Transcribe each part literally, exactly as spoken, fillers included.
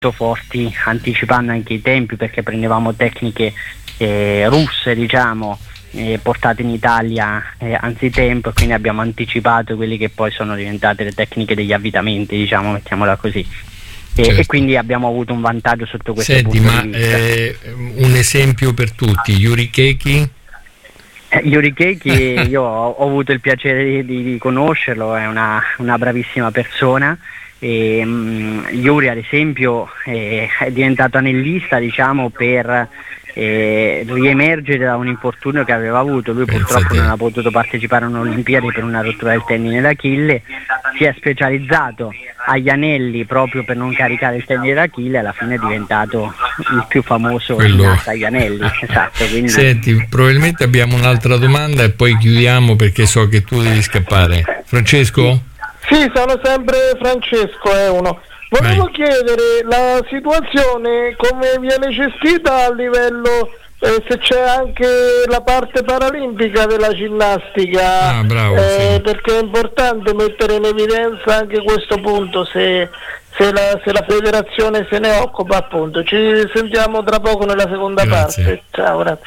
molto forti, anticipando anche i tempi, perché prendevamo tecniche eh, russe, diciamo, eh, portate in Italia eh, anzitempo, e quindi abbiamo anticipato quelli che poi sono diventate le tecniche degli avvitamenti, diciamo, mettiamola così. E, certo. e quindi abbiamo avuto un vantaggio sotto questo Senti, punto ma di vista. eh, un esempio per tutti, Yuri Keiki? Eh, Yuri Keiki, io ho, ho avuto il piacere di, di conoscerlo, è una, una bravissima persona. E, um, Yuri ad esempio eh, è diventato anellista, diciamo, per eh, riemergere da un infortunio che aveva avuto. Lui Pensa purtroppo te. non ha potuto partecipare a un'Olimpiadi per una rottura del tendine d'Achille, si è specializzato agli anelli proprio per non caricare il tendine d'Achille, e alla fine è diventato il più famoso Quello... ginnasta agli anelli. Esatto, quindi... Senti, probabilmente abbiamo un'altra domanda e poi chiudiamo, perché so che tu devi scappare. Francesco? Sì, sono sempre Francesco, è uno. Volevo Vai. chiedere la situazione come viene gestita a livello, eh, se c'è anche la parte paralimpica della ginnastica, Ah, bravo, eh, sì. perché è importante mettere in evidenza anche questo punto, se, se, la, se la federazione se ne occupa, appunto. Ci sentiamo tra poco nella seconda Grazie. parte. Ciao, grazie.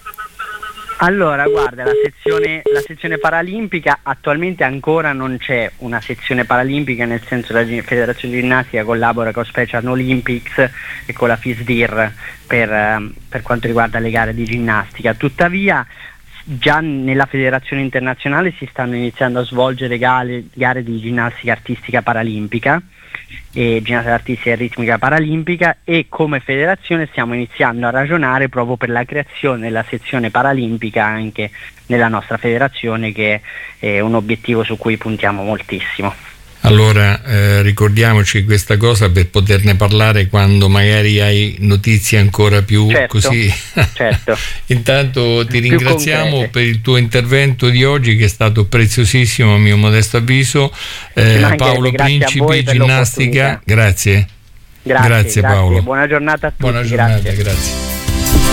Allora, guarda, la sezione, la sezione paralimpica attualmente ancora non c'è una sezione paralimpica, nel senso che la Federazione di Ginnastica collabora con Special Olympics e con la FISDIR per, eh, per quanto riguarda le gare di ginnastica. Tuttavia già nella Federazione Internazionale si stanno iniziando a svolgere gare, gare di ginnastica artistica paralimpica e ginnastica artistica e ritmica paralimpica, e come federazione stiamo iniziando a ragionare proprio per la creazione della sezione paralimpica anche nella nostra federazione, che è un obiettivo su cui puntiamo moltissimo. Allora eh, ricordiamoci questa cosa per poterne parlare quando magari hai notizie ancora più, certo, così. Certo. Intanto ti Più ringraziamo concrete. per il tuo intervento di oggi, che è stato preziosissimo a mio modesto avviso. Ci eh, mancherebbe, Paolo grazie a Principi, voi per ginnastica, l'opportunità. grazie. Grazie, Grazie, Paolo. Buona giornata a tutti. Buona giornata, grazie. grazie.